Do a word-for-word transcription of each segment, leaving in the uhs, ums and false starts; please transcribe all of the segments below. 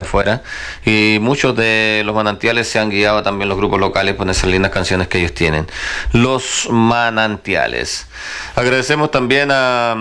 afuera, y muchos de los manantiales se han guiado también los grupos locales por esas lindas canciones que ellos tienen. Los Manantiales. Agradecemos también a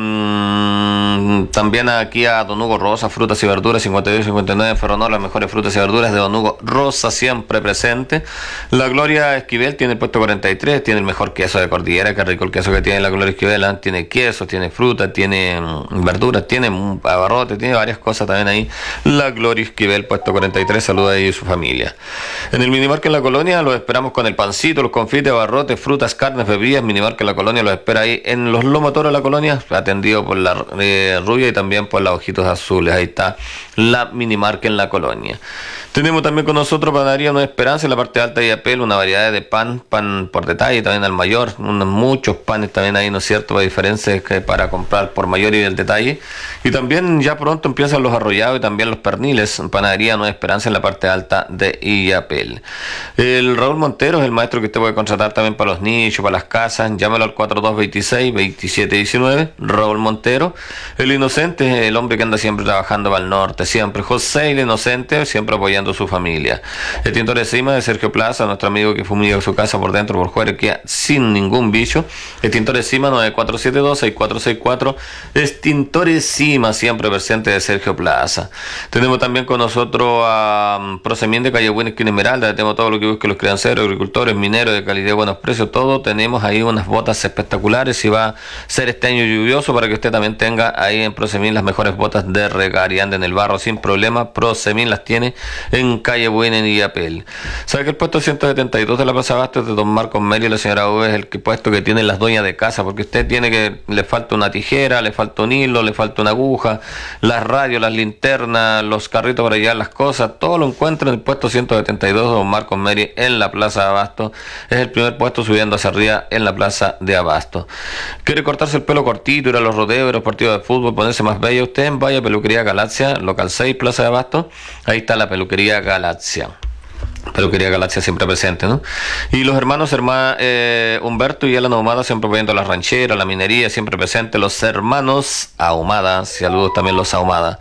mmm, también aquí a Don Hugo Rosa, frutas y verduras, cincuenta y dos cincuenta y nueve Ferronor, las mejores frutas y verduras de Don Hugo Rosa, siempre presente. La Gloria Esquivel tiene el puesto cuarenta y tres, tiene el mejor queso de Cordillera, qué rico el queso que tiene la Gloria Esquivel, ¿eh? Tiene queso, tiene fruta, tiene mmm, verduras, tiene un abarrote, tiene varias cosas también ahí. La Gloria Esquivel, puesto cuarenta y tres, saluda ahí a su familia. En el Minimarket en la Colonia los esperamos con el pancito, los confites, abarrotes, frutas, carnes, bebidas. Minimarket en la Colonia los espera ahí en los Loma Toro de la Colonia, atendido por la eh, rubia y también por los ojitos azules. Ahí está la Minimarket en la Colonia. Tenemos también con nosotros Panadería Nueva Esperanza en la parte alta y Apel, una variedad de pan, pan por detalle, también al mayor, unos, muchos panes también ahí, ¿no es cierto?, para diferencias que para comprar por mayor y del detalle. Y también ya pronto empiezan los arrollados y también los perniles. Panadería Nueva Esperanza en la parte alta de Illapel. El Raúl Montero es el maestro que usted puede contratar también para los nichos, para las casas. Llámelo al cuatro dos veintiséis veintisiete diecinueve. Raúl Montero. El Inocente es el hombre que anda siempre trabajando para el norte, siempre. José el Inocente, siempre apoyando a su familia. El Tintor Encima de Sergio Plaza, nuestro amigo que fumiga su casa por dentro, por fuera, que sin ningún bicho. El Tintor Encima nueve cuatro siete dos seis cuatro seis cuatro. Es Tintor Encima, siempre presente de Sergio Plaza. Tenemos también con nosotros a um, Prosemín de Calle Buena, esquina Esmeralda. Tenemos todo lo que busquen los crianceros, agricultores, mineros de calidad y buenos precios, todo. Tenemos ahí unas botas espectaculares y va a ser este año lluvioso para que usted también tenga ahí en Prosemín las mejores botas de regar y ande en el barro sin problema. Prosemín las tiene en Calle Buena en Illapel. ¿Sabe que el puesto ciento setenta y dos de la Plaza Abasto de Don Marcos Meli y la señora U es el que, puesto que tienen las dueñas de casa? Porque usted tiene que, le falta una tijera, le falta un hilo, le falta una aguja, las radios, las linternas, los carritos para llevar las cosas, todo lo encuentra en el puesto ciento setenta y dos de Don Marcos Meri en la Plaza de Abasto. Es el primer puesto subiendo hacia arriba en la Plaza de Abasto. ¿Quiere cortarse el pelo cortito, ir a los rodeos, a los partidos de fútbol, ponerse más bello? Usted vaya a Peluquería Galaxia, local seis, Plaza de Abasto. Ahí está la Peluquería Galaxia. Peluquería Galaxia siempre presente, ¿no? Y los hermanos herma, eh, Humberto y Elena Ahumada siempre apoyando la ranchera, la minería, siempre presente. Los hermanos Ahumada, saludos también los Ahumada.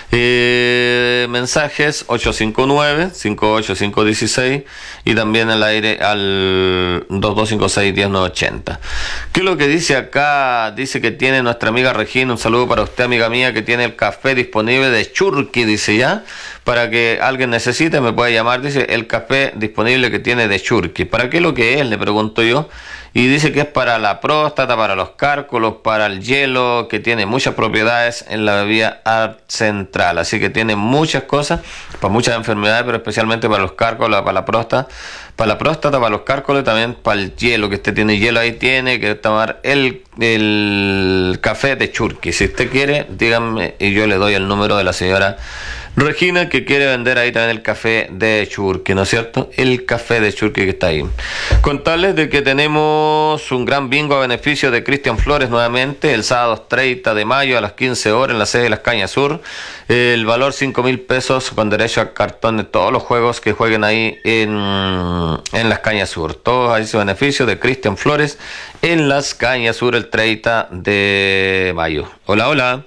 Eh, mensajes ocho cinco nueve, cinco ocho cinco uno seis y también al aire al dos dos cinco seis, uno nueve ocho cero. ¿Qué es lo que dice acá? Dice que tiene nuestra amiga Regina, un saludo para usted, amiga mía, que tiene el café disponible de Churqui, dice ya, para que alguien necesite, me puede llamar, dice, el café disponible que tiene de Churqui. ¿Para qué es lo que es? Le pregunto yo. Y dice que es para la próstata, para los cálculos, para el hielo, que tiene muchas propiedades en la bebida Art Central. Así que tiene muchas cosas, para muchas enfermedades, pero especialmente para los cálculos, para la próstata, para la próstata, para los cálculos y también para el hielo, que usted tiene hielo ahí, tiene que tomar el, el café de Churqui. Si usted quiere, díganme y yo le doy el número de la señora Regina, que quiere vender ahí también el café de Churqui, ¿no es cierto? El café de Churqui que está ahí. Contarles de que tenemos un gran bingo a beneficio de Cristian Flores nuevamente, el sábado treinta de mayo a las quince horas en la sede de Las Cañas Sur. El valor cinco mil pesos con derecho a cartón de todos los juegos que jueguen ahí en, en Las Cañas Sur. Todos ahí su beneficio de Cristian Flores en Las Cañas Sur el treinta de mayo. Hola, hola.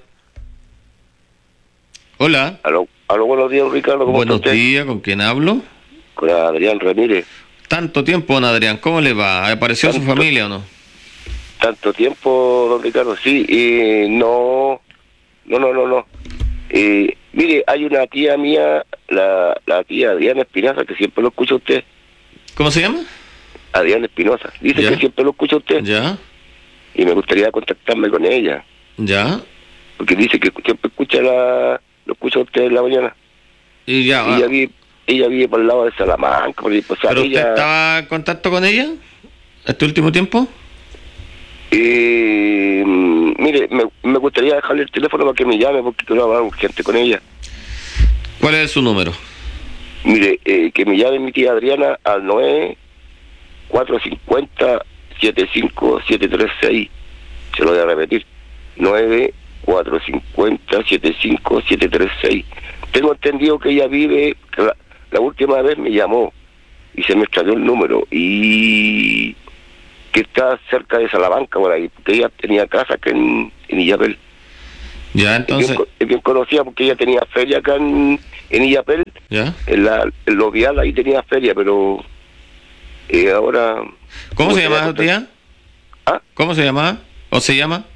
Hola. Aló, aló, buenos días, Ricardo. ¿Cómo buenos está usted? días, ¿con quién hablo? Con Adrián Ramírez. Tanto tiempo, don Adrián, ¿cómo le va? ¿Apareció ¿Tanto, su familia o no? Tanto tiempo, don Ricardo, sí, y no, no, no, no, no. Eh, mire, hay una tía mía, la, la tía Adriana Espinosa, que siempre lo escucha usted. ¿Cómo se llama? Adriana Espinosa. Dice ¿Ya? que siempre lo escucha usted. ¿Ya? Y me gustaría contactarme con ella. ¿Ya? Porque dice que siempre escucha la, lo escucha usted en la mañana. Y ya, ella, ah, vive, ella vive por el lado de Salamanca. Por ahí, pues, ¿pero ella, usted estaba en contacto con ella este último tiempo? Eh, mire, me, me gustaría dejarle el teléfono para que me llame porque quiero hablar urgente con ella. ¿Cuál es su número? Mire, eh, que me llame mi tía Adriana al nueve cuatro cinco cero siete cinco siete tres seis. Se lo voy a repetir. nueve cuatro cinco cero siete cinco siete tres seis. Tengo entendido que ella vive, que la, la última vez me llamó y se me extravió el número y que está cerca de Salamanca por ahí, porque ella tenía casa que en, en Illapel. Ya, entonces. Es bien, es bien conocida porque ella tenía feria acá en, en Illapel. Ya. En la en los vial ahí tenía feria, pero eh, ahora... ¿Cómo se me llama gustaría tu tía? ¿Ah? ¿Cómo se llama? ¿O se llama?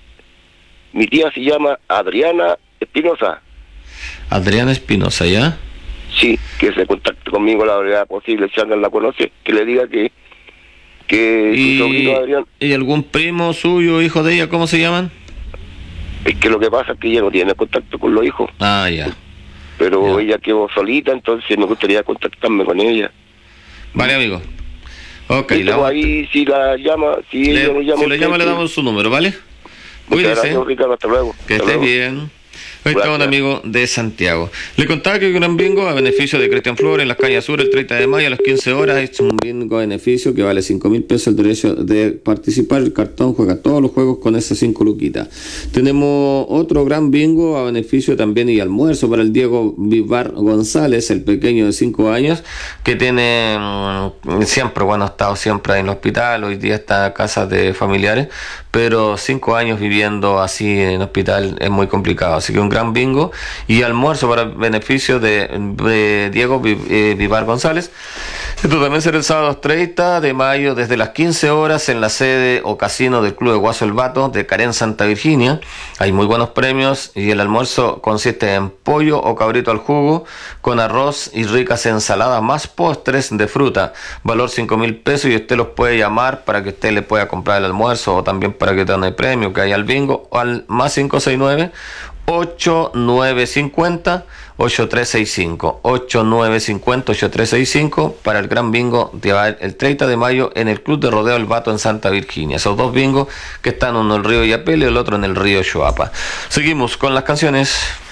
Mi tía se llama Adriana Espinosa. Adriana Espinosa, ¿ya? Sí, que se contacte conmigo a la brevedad posible, si alguien la conoce, que le diga que, que ¿Y, su sobrino Adrián, ¿Y algún primo suyo, hijo de ella, cómo se llaman? es que lo que pasa es que ella no tiene contacto con los hijos, Ah, ya. pero Ya. ella quedó solita, entonces me gustaría contactarme con ella. Vale, amigo. Ok, Y la luego vamos- ahí si la llama, si le- ella lo llama, si le usted, llama le sí. damos su número, ¿vale? Muchas Cuídese. gracias, Ricardo, hasta luego. Que Hasta estés luego. bien. Hoy está un Gracias. amigo de Santiago. Le contaba que el Gran Bingo a beneficio de Cristian Flores en las Cañas Sur el treinta de mayo a las quince horas. Es un bingo a beneficio que vale cinco mil pesos el derecho de participar. El cartón juega todos los juegos con esas cinco luquitas. Tenemos otro gran bingo a beneficio también y almuerzo para el Diego Vivar González, el pequeño de cinco años, que tiene mm, siempre, bueno, ha estado siempre en el hospital. Hoy día está en casa de familiares, pero cinco años viviendo así en hospital es muy complicado. Así que un gran bingo y almuerzo para beneficio de, de Diego Vi- eh, Vivar González. Esto también será el sábado treinta de mayo desde las quince horas en la sede o casino del Club de Guaso El Vato de Carén, Santa Virginia. Hay muy buenos premios y el almuerzo consiste en pollo o cabrito al jugo con arroz y ricas ensaladas más postres de fruta. Valor cinco mil pesos y usted los puede llamar para que usted le pueda comprar el almuerzo o también para que tenga el premio que hay al bingo o al más cinco seis nueve ocho nueve cinco cero ocho tres seis cinco ocho nueve cinco cero ocho tres seis cinco para el gran bingo de el treinta de mayo en el Club de Rodeo El Vato en Santa Virginia. Esos dos bingos que están uno en el río Yapel y el otro en el río Choapa. Seguimos con las canciones.